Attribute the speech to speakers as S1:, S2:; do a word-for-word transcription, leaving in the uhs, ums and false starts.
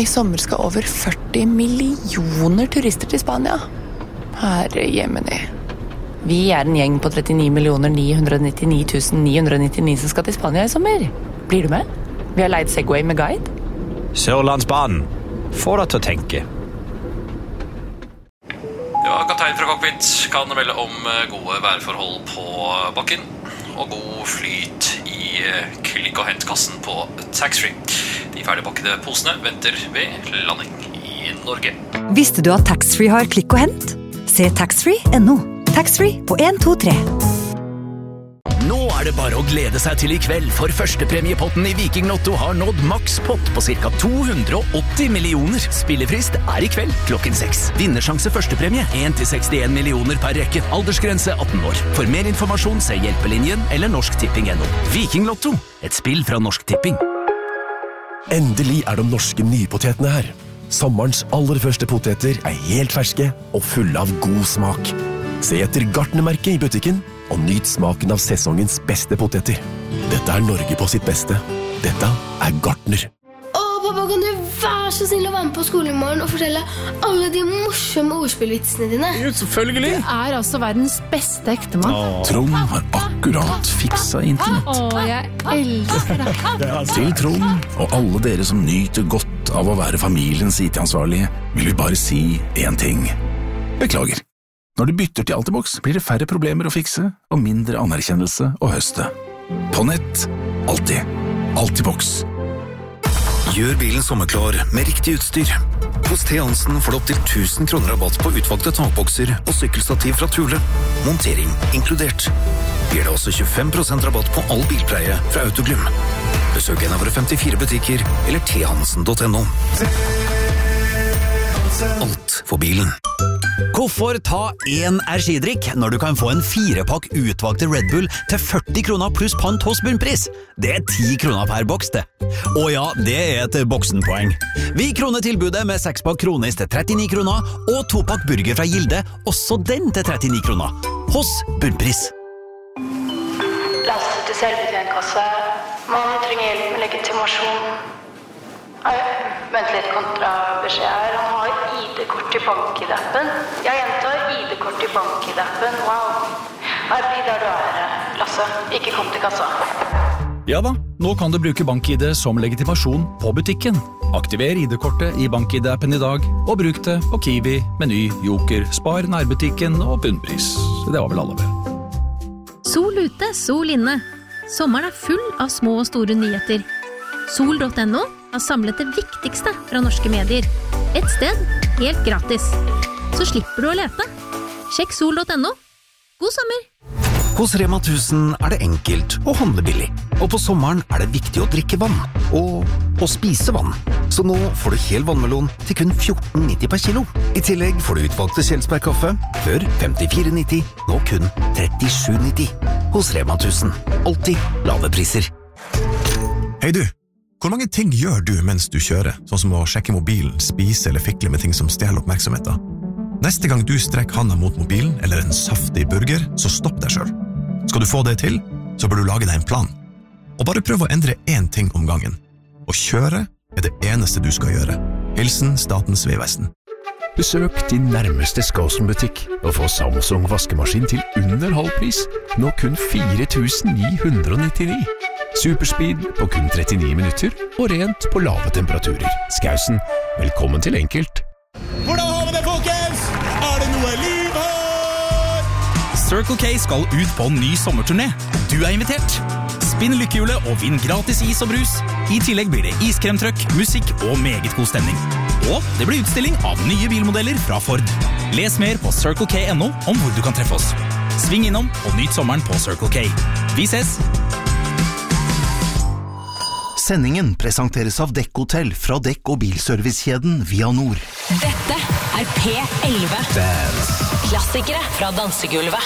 S1: I sommer skal over førti millioner turister til Spania. Herre jemini. Vi er en gjeng på trettini millioner ni hundre nittini tusen ni hundre nittini som skal til Spania I sommer. Blir du med? Vi har leid Segway med guide.
S2: Sørlandsbanen. Få deg til å tenke.
S3: Ja, kaptein fra cockpit kan melde om gode værforhold på bakken og god flyt I klikk- og hentkassen på taxfree. De ferdigpakkede posene venter ved landing I Norge.
S4: Visste du at taxfree har klikk og hent? Se taxfree punktum no. Taxfree på en to tre.
S5: Nå er det bare å glede seg til I kveld, for førstepremiepotten I Viking Lotto har nådd makspott på cirka to hundre åtti millioner. Spillefrist er I kveld klokken seks. Vinnersjanse førstepremie en til sekstien millioner per rekke. Aldersgrense atten år. For mer informasjon se Hjelpelinjen eller Norsk Tipping punktum no. Viking Lotto, et spill fra Norsk Tipping.
S6: Endelig er de norske nypotetene her. Sommerens aller første poteter er helt ferske og fulle av god smak. Se etter Gartnermerket I butikken, og nyt smaken av sesongens beste poteter. Dette er Norge på sitt beste. Dette er Gartner.
S7: Åh, pappa, kan du være så snill å være med på skolen I morgen og fortelle alle de morsomme ordspillvitsene dine?
S8: Jo, selvfølgelig.
S9: Du er altså verdens beste ektemann.
S8: Åh. Trond har akkurat fiksa internett.
S9: Åh, jeg elsker deg.
S8: Til Trond og alle dere som nyter godt av å være familiens I T-ansvarlige, vil vi bare si en ting. Beklager. Når du bytter til Altibox, blir det færre problemer å fikse og mindre anerkjennelse å høste. På nett, alltid. Altibox.
S10: Gjør bilen sommerklar med riktig utstyr. Hos T. Hansen får du opp til tusen kroner rabatt på utvalgte takbokser og sykkelstativ fra Thule. Montering inkludert. Gir det også tjuefem prosent rabatt på all bilpleie fra Autoglym. Besøk en av våre femtifire butikker eller t hansen punktum no. Alt for bilen.
S5: Hvorfor ta en energidrikk når du kan få en firepakk utvalgte Red Bull til førti kroner pluss pant hos bunnpris? Det er ti kroner per boks, det. Og ja, det er et boksenpoeng. Vi kroner tilbudet med sekspakk kronis til trettini kroner og topakk burger fra Gilde, også den til trettini kroner. Hos bunnpris.
S1: Lasse til selvbetjentkasse. Man trenger hjelp med legitimasjon. Nei, vent litt kontra beskjed her. Han har I D-kort I bank-I-D-appen. Jeg gjentar I D-kort I bank-I-D-appen. Wow. Her blir der du er, Lasse. Ikke kom til kassa.
S11: Ja da, nå kan du bruke BankID som legitimasjon på butikken. Aktiver I D-kortet I BankID-appen I dag, og bruk det på Kiwi, Meny, Joker, Spar, nærbutikken og bunnpris. Det var vel alle vel.
S12: Sol ute, sol inne. Sommeren er full av små og store nyheter. Sol punktum no har samlet det viktigste fra norske medier. Et sted, helt gratis. Så slipper du å lete. Sjekk sol punktum no. God sommer!
S10: Hos Rema tusen er det enkelt å handle billig. Og på sommeren er det viktig å drikke vann. Og å spise vann. Så nå får du hel vannmelon til kun fjorten nitti per kilo. I tillegg får du utvalgte Kjelsberg-kaffe. Før femtifire nitti, nå kun trettisju nitti. Hos Rema tusen. Alltid lave priser.
S13: Hei du! Hvor mange ting gjør du mens du kjører, sånn som å sjekke mobilen, spise eller fikle med ting som stjeler oppmerksomheten? Neste gang du strekker handa mot mobilen eller en saftig burger, så stopp deg selv. Skal du få det til, så bør du lage deg en plan. Og bare prøv å endre én ting om gangen. Å kjøre er det eneste du skal gjøre. Hilsen Statens vegvesen.
S6: Besøk din nærmeste Skåsen-butikk og få Samsung vaskemaskin til under halv pris. Nå kun fire tusen ni hundre nittini. Superspeed på kun trettini minutter og rent på lave temperaturer. Skausen, velkommen til enkelt.
S14: Hvordan har vi det, folkens? Er det noe liv her?
S15: Circle K skal ut på en ny sommerturné. Du er invitert. Spinn lykkehjulet og vinn gratis is og brus. I tillegg blir det iskremtrøkk, musikk og meget god stemning. Og det blir utstilling av nye bilmodeller fra Ford. Les mer på circle k punktum no om hvor du kan treffe oss. Sving innom og nyt sommeren på Circle K. Vi ses!
S16: Sendingen presenteres av Dekk Hotell fra Dekk- og bilservicekjeden Via Nord.
S17: Dette er P elleve. Klassikere fra dansegulvet.